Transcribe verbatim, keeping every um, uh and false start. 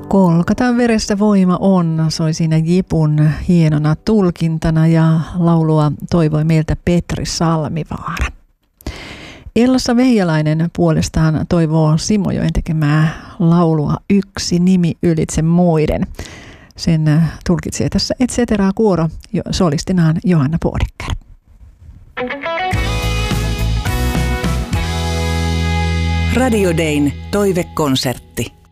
Kolkatan veressä voima on, soi siinä Jipun hienona tulkintana ja laulua toivoi meiltä Petri Salmivaara. Ellassa Veijalainen puolestaan toivoo Simojoen tekemää laulua Yksi nimi ylitse muiden. Sen tulkitsee tässä Et cetera kuoro solistinaan Johanna Bodecker. Radio Dayn toivekonsertti.